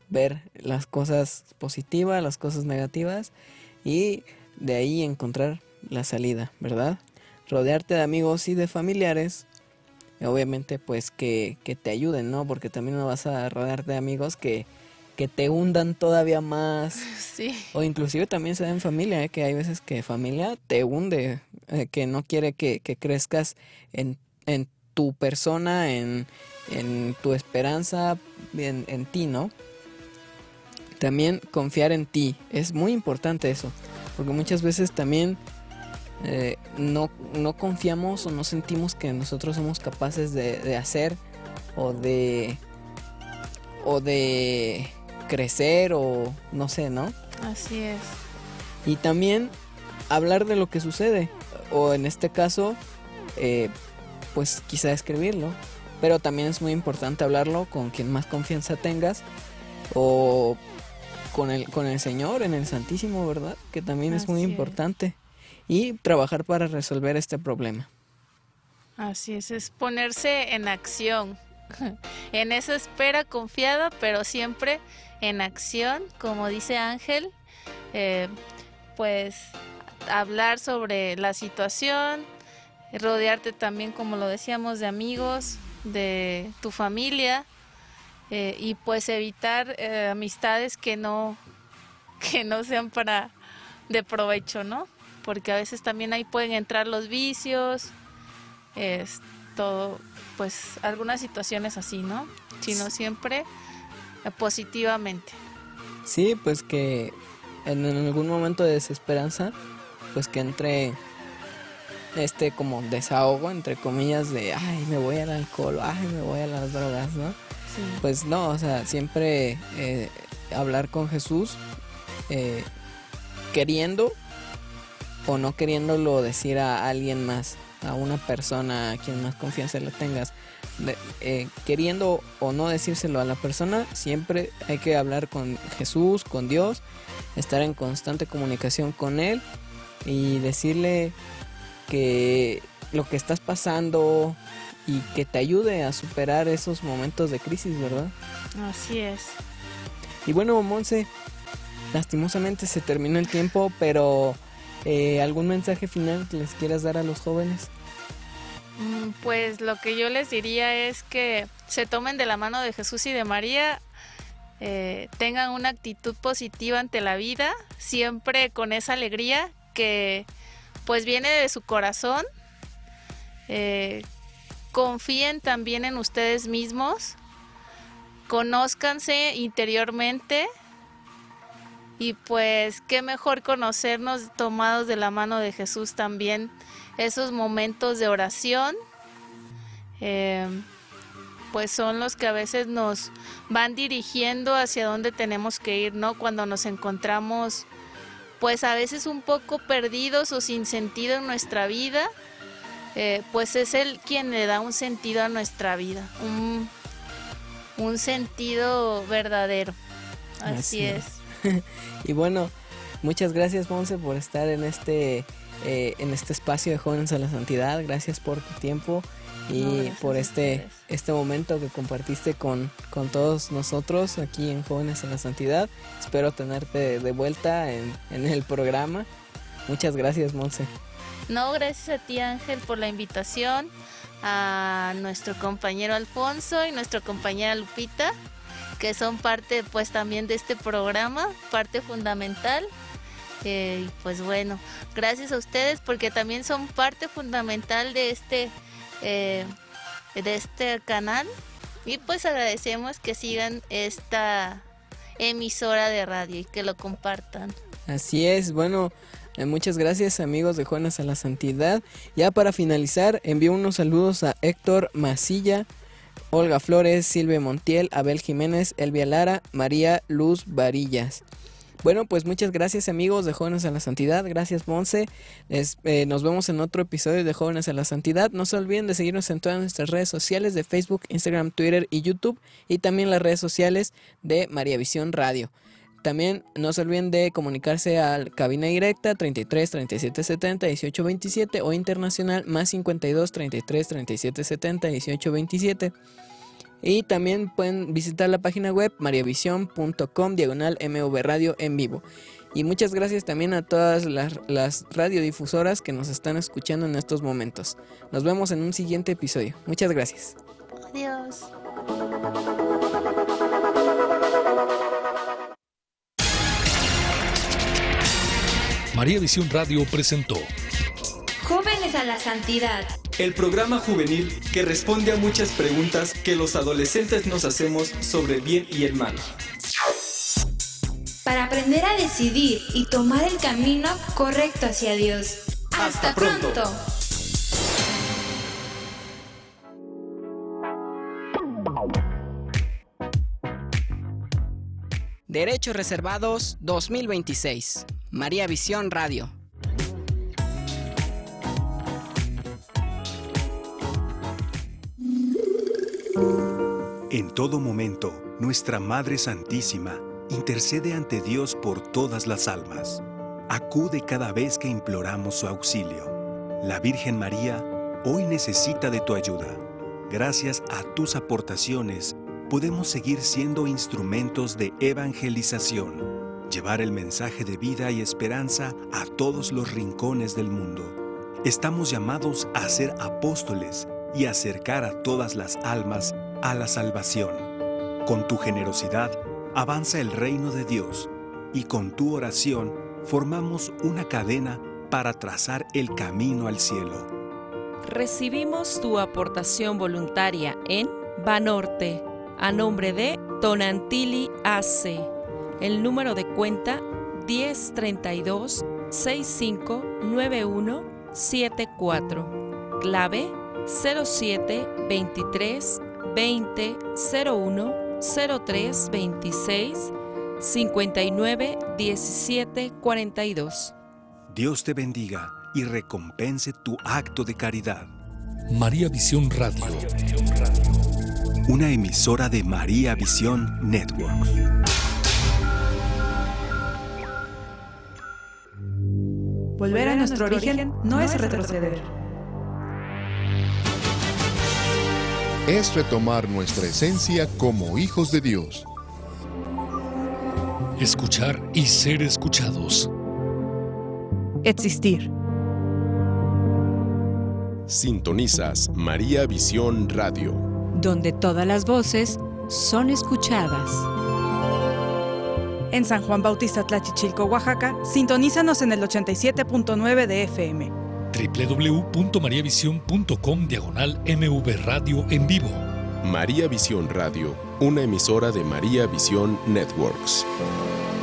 ver las cosas positivas, las cosas negativas y de ahí encontrar la salida, ¿verdad? Rodearte de amigos y de familiares, obviamente pues que te ayuden, ¿no? Porque también no vas a rodearte de amigos que te hundan todavía más. Sí, O inclusive también se da en familia, que hay veces que familia te hunde, que no quiere que crezcas en tu persona, en tu esperanza, en ti, ¿no? También confiar en ti, es muy importante eso, porque muchas veces también no confiamos o no sentimos que nosotros somos capaces de hacer o de, o de crecer o no sé, ¿no? así es. Y también hablar de lo que sucede, o en este caso, eh, pues quizá escribirlo, pero también es muy importante hablarlo con quien más confianza tengas, o con el Señor, en el Santísimo, ¿verdad? Que también es muy Así es. importante. Y trabajar para resolver este problema. Así es ponerse en acción. En esa espera confiada, pero siempre en acción, como dice Ángel, eh, pues hablar sobre la situación, rodearte también, como lo decíamos, de amigos, de tu familia, y pues evitar amistades que no sean para de provecho, ¿no? Porque a veces también ahí pueden entrar los vicios, todo, pues algunas situaciones así, ¿no? Sino siempre positivamente. Sí, pues que en algún momento de desesperanza, pues que entre este como desahogo, entre comillas, de, ay, me voy al alcohol, ay, me voy a las drogas, ¿no? Sí, Pues no, o sea, siempre hablar con Jesús, eh, queriendo o no queriéndolo decir a alguien más, a una persona a quien más confianza le tengas, queriendo o no decírselo a la persona, siempre hay que hablar con Jesús, con Dios, estar en constante comunicación con Él y decirle que lo que estás pasando y que te ayude a superar esos momentos de crisis, ¿verdad? así es. Y bueno, Monse, lastimosamente se terminó el tiempo, pero ¿algún mensaje final que les quieras dar a los jóvenes? Pues lo que yo les diría es que se tomen de la mano de Jesús y de María, tengan una actitud positiva ante la vida, siempre con esa alegría que pues viene de su corazón. eh, Confíen también en ustedes mismos, conózcanse interiormente y pues qué mejor conocernos tomados de la mano de Jesús también, esos momentos de oración, eh, pues son los que a veces nos van dirigiendo hacia dónde tenemos que ir, ¿no? Cuando nos encontramos pues a veces un poco perdidos o sin sentido en nuestra vida, pues es Él quien le da un sentido a nuestra vida, un sentido verdadero. Así Así es. es. Y bueno, muchas gracias, Monse, por estar en este espacio de Jóvenes a la Santidad. Gracias por tu tiempo No, y por gracias a ustedes. este momento que compartiste con todos nosotros aquí en Jóvenes a la Santidad. Espero tenerte de vuelta en el programa. Muchas gracias, Monse. No, gracias a ti Ángel por la invitación, a nuestro compañero Alfonso y nuestra compañera Lupita, que son parte pues también de este programa, parte fundamental. Pues bueno, gracias a ustedes porque también son parte fundamental eh, de este canal y pues agradecemos que sigan esta emisora de radio y que lo compartan. Así es, bueno, muchas gracias amigos de Jóvenes a la Santidad. Ya para finalizar, envío unos saludos a Héctor Masilla, Olga Flores, Silvia Montiel, Abel Jiménez, Elvia Lara, María Luz Varillas. Bueno, pues muchas gracias amigos de Jóvenes a la Santidad, gracias Monse, nos vemos en otro episodio de Jóvenes a la Santidad. No se olviden de seguirnos en todas nuestras redes sociales de Facebook, Instagram, Twitter y YouTube, y también las redes sociales de María Visión Radio. También no se olviden de comunicarse al cabina directa 33 37 70 18 27 o internacional más 52 33 37 70 18 27. Y también pueden visitar la página web mariavision.com/MV Radio en vivo. Y muchas gracias también a todas las radiodifusoras que nos están escuchando en estos momentos. Nos vemos en un siguiente episodio. Muchas gracias. Adiós. María Visión Radio presentó Jóvenes a la Santidad. El programa juvenil que responde a muchas preguntas que los adolescentes nos hacemos sobre el bien y el mal. Para aprender a decidir y tomar el camino correcto hacia Dios. ¡Hasta pronto! Derechos Reservados 2026. María Visión Radio. En todo momento, nuestra Madre Santísima intercede ante Dios por todas las almas. Acude cada vez que imploramos su auxilio. La Virgen María hoy necesita de tu ayuda. Gracias a tus aportaciones, podemos seguir siendo instrumentos de evangelización, llevar el mensaje de vida y esperanza a todos los rincones del mundo. Estamos llamados a ser apóstoles y acercar a todas las almas a la salvación. Con tu generosidad, avanza el reino de Dios y con tu oración formamos una cadena para trazar el camino al cielo. Recibimos tu aportación voluntaria en Banorte, a nombre de Tonantili AC. El número de cuenta 1032-659174. Clave 0723 20 01 03 26 59 17 42. Dios te bendiga y recompense tu acto de caridad. María Visión Radio. Una emisora de María Visión Network. Volver a nuestro origen no es retroceder. Es retomar nuestra esencia como hijos de Dios. Escuchar y ser escuchados. Existir. Sintonizas María Visión Radio, donde todas las voces son escuchadas. En San Juan Bautista Tlachichilco, Oaxaca, sintonízanos en el 87.9 de FM. www.mariavision.com/MV Radio en vivo. María Visión Radio, una emisora de María Visión Networks.